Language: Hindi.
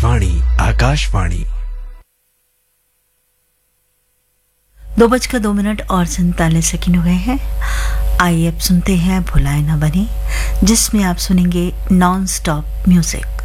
आकाशवाणी 2:02 और 47 हो गए हैं। आइए अब सुनते हैं भुलाए ना बने, जिसमें आप सुनेंगे नॉन स्टॉप म्यूजिक।